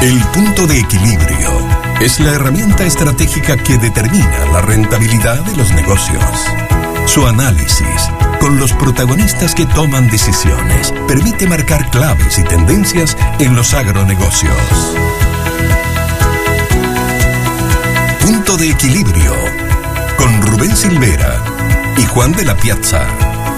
El punto de equilibrio es la herramienta estratégica que determina la rentabilidad de los negocios. Su análisis, con los protagonistas que toman decisiones, permite marcar claves y tendencias en los agronegocios. Punto de equilibrio, con Rubén Silvera y Juan de la Piazza.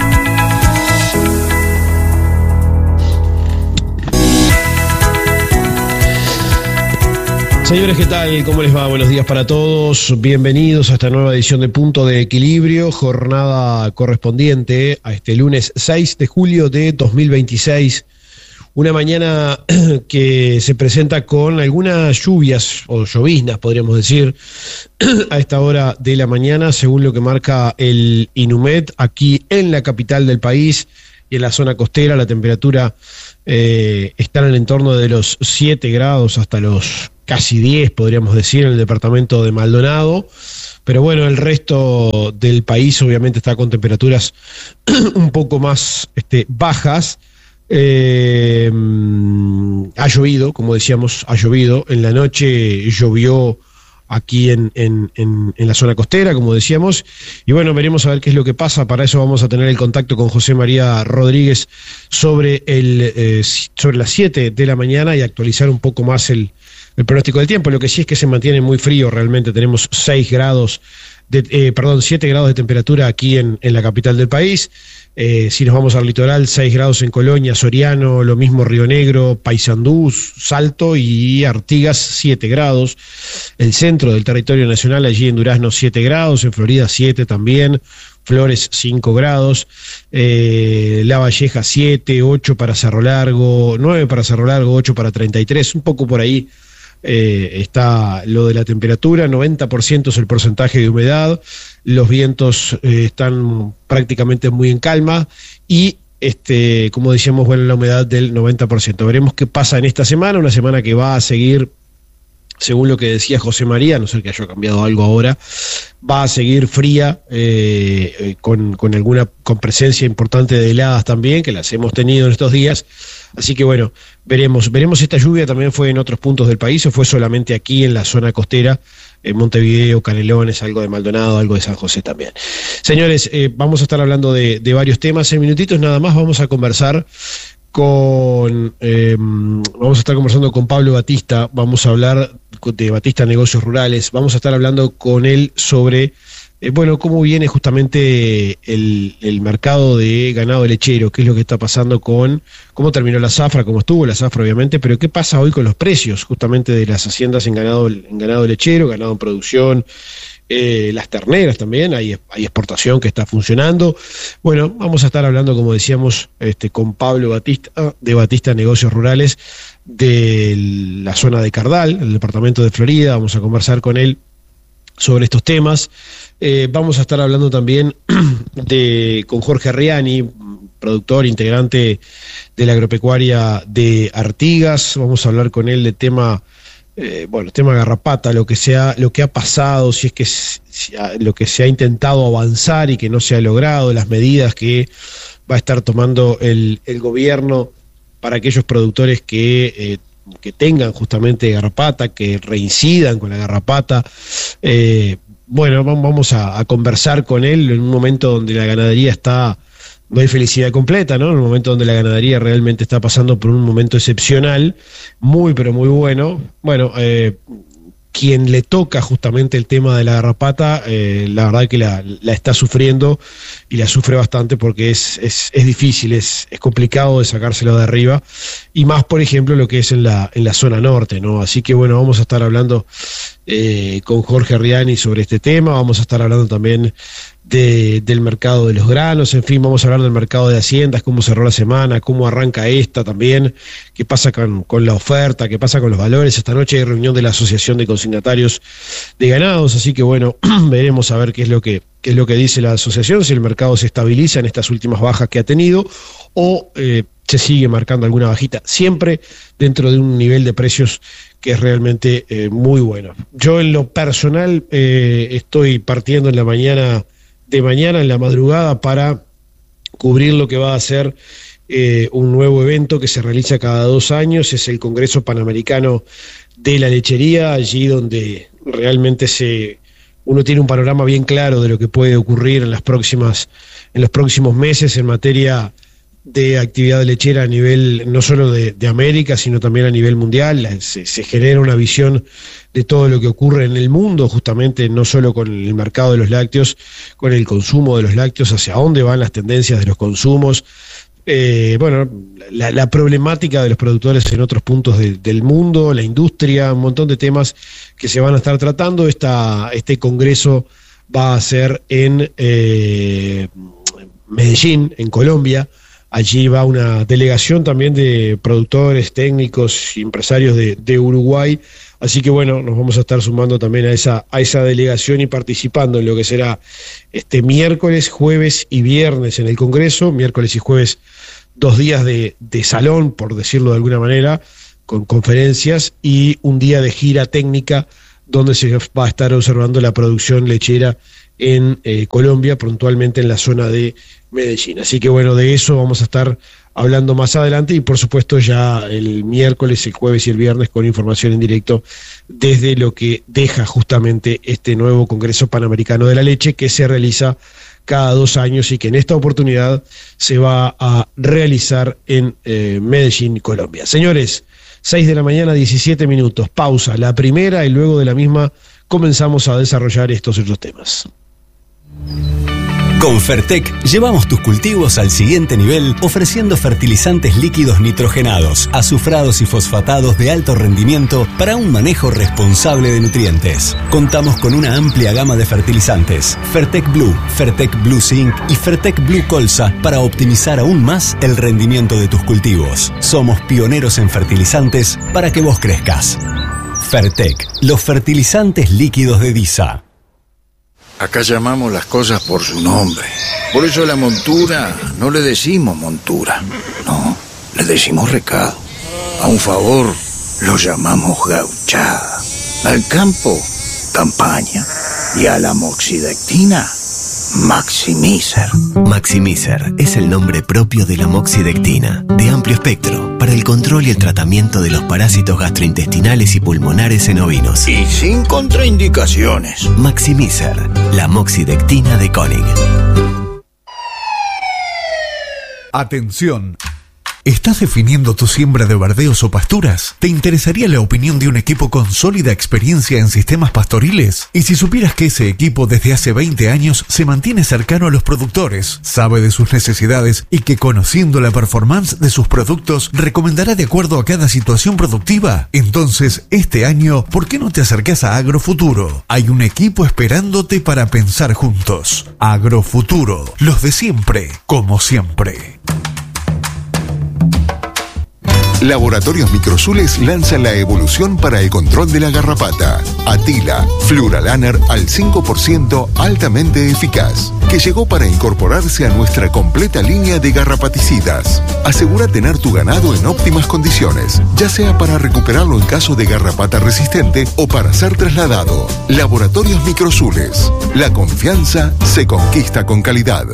Señores, ¿qué tal? ¿Cómo les va? Buenos días para todos. Bienvenidos a esta nueva edición de Punto de Equilibrio, jornada correspondiente a este lunes 6 de julio de 2026. Una mañana que se presenta con algunas lluvias o lloviznas, podríamos decir, a esta hora de la mañana, según lo que marca el INUMED, aquí en la capital del país y en la zona costera. La temperatura está en el entorno de los 7 grados hasta los casi 10, podríamos decir, en el departamento de Maldonado. Pero bueno, el resto del país obviamente está con temperaturas un poco más bajas. Ha llovido, como decíamos, ha llovido. En la noche llovió aquí en la zona costera, como decíamos. Y bueno, veremos a ver qué es lo que pasa. Para eso vamos a tener el contacto con José María Rodríguez sobre las 7 de la mañana y actualizar un poco más el pronóstico del tiempo. Lo que sí es que se mantiene muy frío realmente. Tenemos 7 grados de temperatura aquí en la capital del país. Si nos vamos al litoral, 6 grados en Colonia, Soriano, lo mismo Río Negro, Paysandú, Salto y Artigas, 7 grados. El centro del territorio nacional, allí en Durazno, 7 grados, en Florida 7 también, Flores 5 grados, La Valleja 7, 8 para Cerro Largo, 9 para Cerro Largo, 8 para 33, un poco por ahí. Está lo de la temperatura, 90% es el porcentaje de humedad, los vientos están prácticamente muy en calma y como decíamos, bueno, la humedad del 90%. Veremos qué pasa en esta semana, una semana que va a seguir, según lo que decía José María, a no ser que haya cambiado algo ahora, va a seguir fría, con presencia importante de heladas también, que las hemos tenido en estos días. Así que bueno, veremos. Esta lluvia también fue en otros puntos del país o fue solamente aquí en la zona costera, en Montevideo, Canelones, algo de Maldonado, algo de San José también. Señores, vamos a estar hablando de varios temas. En minutitos nada más vamos a conversar vamos a estar conversando con Pablo Batista. Vamos a hablar de Batista Negocios Rurales. Vamos a estar hablando con él sobre cómo viene justamente el mercado de ganado lechero, qué es lo que está pasando cómo terminó la zafra, cómo estuvo la zafra obviamente, pero qué pasa hoy con los precios justamente de las haciendas en ganado lechero, ganado en producción, las terneras también, hay exportación que está funcionando. Bueno, vamos a estar hablando, como decíamos, con Pablo Batista, de Batista Negocios Rurales, de la zona de Cardal, el departamento de Florida. Vamos a conversar con él sobre estos temas. Vamos a estar hablando también con Jorge Arriani, productor, integrante de la agropecuaria de Artigas. Vamos a hablar con él del tema garrapata, lo que ha pasado, si es que lo que se ha intentado avanzar y que no se ha logrado, las medidas que va a estar tomando el gobierno para aquellos productores que tengan justamente garrapata, que reincidan con la garrapata. Vamos a conversar con él en un momento donde la ganadería no hay felicidad completa, ¿no? En un momento donde la ganadería realmente está pasando por un momento excepcional, muy pero muy bueno. Bueno, quien le toca justamente el tema de la garrapata, la verdad que la está sufriendo y la sufre bastante porque es difícil, es complicado de sacárselo de arriba, y más por ejemplo lo que es en la zona norte, ¿no? Así que bueno, vamos a estar hablando con Jorge Arriani sobre este tema. Vamos a estar hablando también del mercado de los granos, en fin, vamos a hablar del mercado de haciendas, cómo cerró la semana, cómo arranca esta también, qué pasa con la oferta, qué pasa con los valores. Esta noche hay reunión de la Asociación de Consignatarios de Ganados, así que bueno, veremos a ver qué es lo que dice la asociación, si el mercado se estabiliza en estas últimas bajas que ha tenido o se sigue marcando alguna bajita, siempre dentro de un nivel de precios que es realmente muy bueno. Yo en lo personal estoy partiendo en la madrugada para cubrir lo que va a ser un nuevo evento que se realiza cada 2 años, es el Congreso Panamericano de la Lechería, allí donde realmente uno tiene un panorama bien claro de lo que puede ocurrir en los próximos meses en materia de actividad lechera a nivel no solo de América, sino también a nivel mundial. Se genera una visión de todo lo que ocurre en el mundo, justamente no solo con el mercado de los lácteos, con el consumo de los lácteos, hacia dónde van las tendencias de los consumos. La problemática de los productores en otros puntos del mundo, la industria, un montón de temas que se van a estar tratando. Este congreso va a ser en Medellín, en Colombia. Allí va una delegación también de productores, técnicos y empresarios de Uruguay. Así que bueno, nos vamos a estar sumando también a esa delegación y participando en lo que será este miércoles, jueves y viernes en el Congreso. Miércoles y jueves 2 días de salón, por decirlo de alguna manera, con conferencias, y un día de gira técnica donde se va a estar observando la producción lechera en Colombia, puntualmente en la zona de Medellín. Así que bueno, de eso vamos a estar hablando más adelante, y por supuesto ya el miércoles, el jueves y el viernes con información en directo desde lo que deja justamente este nuevo Congreso Panamericano de la Leche, que se realiza cada 2 años y que en esta oportunidad se va a realizar en Medellín, Colombia. Señores, 6 de la mañana, 17 minutos, pausa, la primera, y luego de la misma comenzamos a desarrollar estos otros temas. Con Fertec llevamos tus cultivos al siguiente nivel, ofreciendo fertilizantes líquidos nitrogenados, azufrados y fosfatados de alto rendimiento para un manejo responsable de nutrientes. Contamos con una amplia gama de fertilizantes: Fertec Blue, Fertec Blue Zinc y Fertec Blue Colza, para optimizar aún más el rendimiento de tus cultivos. Somos pioneros en fertilizantes para que vos crezcas. Fertec, los fertilizantes líquidos de DISA. Acá llamamos las cosas por su nombre. Por eso a la montura no le decimos montura. No, le decimos recado. A un favor lo llamamos gauchada. Al campo, campaña. Y a la moxidectina, Maximizer. Maximizer es el nombre propio de la moxidectina, de amplio espectro, para el control y el tratamiento de los parásitos gastrointestinales y pulmonares en ovinos. Y sin contraindicaciones. Maximizer, la moxidectina de Koenig. Atención. ¿Estás definiendo tu siembra de verdeos o pasturas? ¿Te interesaría la opinión de un equipo con sólida experiencia en sistemas pastoriles? Y si supieras que ese equipo desde hace 20 años se mantiene cercano a los productores, sabe de sus necesidades y que, conociendo la performance de sus productos, recomendará de acuerdo a cada situación productiva? Entonces, este año, ¿por qué no te acercás a Agrofuturo? Hay un equipo esperándote para pensar juntos. Agrofuturo, los de siempre, como siempre. Laboratorios Microsules lanza la evolución para el control de la garrapata. Atila, Fluralaner al 5% altamente eficaz, que llegó para incorporarse a nuestra completa línea de garrapaticidas. Asegura tener tu ganado en óptimas condiciones, ya sea para recuperarlo en caso de garrapata resistente o para ser trasladado. Laboratorios Microsules. La confianza se conquista con calidad.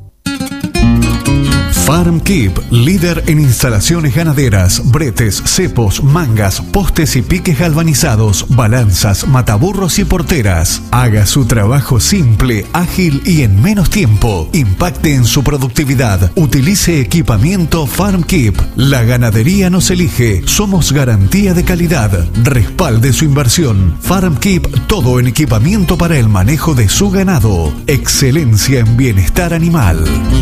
FarmKeep, líder en instalaciones ganaderas, bretes, cepos, mangas, postes y piques galvanizados, balanzas, mataburros y porteras. Haga su trabajo simple, ágil y en menos tiempo. Impacte en su productividad. Utilice equipamiento FarmKeep. La ganadería nos elige. Somos garantía de calidad. Respalde su inversión. FarmKeep, todo en equipamiento para el manejo de su ganado. Excelencia en bienestar animal.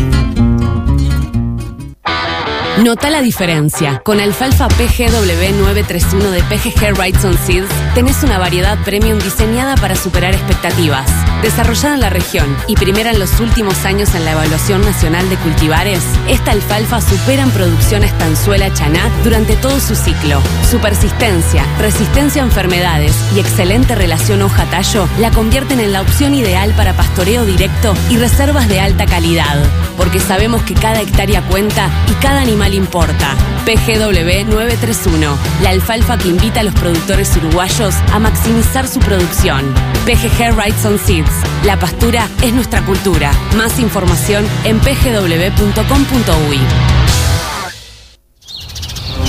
Nota la diferencia. Con alfalfa PGW 931 de PGG Wrightson Seeds tenés una variedad premium diseñada para superar expectativas. Desarrollada en la región y primera en los últimos años en la Evaluación Nacional de Cultivares, esta alfalfa supera en producción a Estanzuela Chaná durante todo su ciclo. Su persistencia, resistencia a enfermedades y excelente relación hoja-tallo la convierten en la opción ideal para pastoreo directo y reservas de alta calidad. Porque sabemos que cada hectárea cuenta y cada animal importa. PGW 931, la alfalfa que invita a los productores uruguayos a maximizar su producción. PGG Wrightson Seeds, la pastura es nuestra cultura. Más información en pgw.com.uy.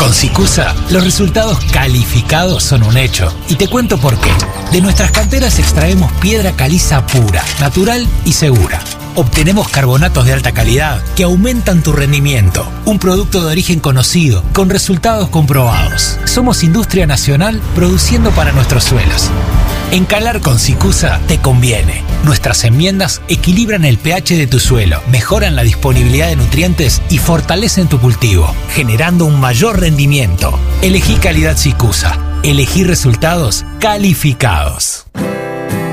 Con Sicusa, los resultados calificados son un hecho. Y te cuento por qué. De nuestras canteras extraemos piedra caliza pura, natural y segura. Obtenemos carbonatos de alta calidad que aumentan tu rendimiento. Un producto de origen conocido, con resultados comprobados. Somos industria nacional produciendo para nuestros suelos. Encalar con Sicusa te conviene. Nuestras enmiendas equilibran el pH de tu suelo, mejoran la disponibilidad de nutrientes y fortalecen tu cultivo, generando un mayor rendimiento. Elegí calidad Sicusa. Elegí resultados calificados.